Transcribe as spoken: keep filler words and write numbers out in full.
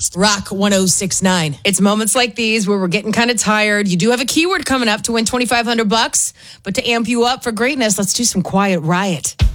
next. Rock one oh six nine. It's moments like these where we're getting kind of tired. You do have a keyword coming up to win twenty-five hundred bucks, but to amp you up for greatness, let's do some Quiet Riot.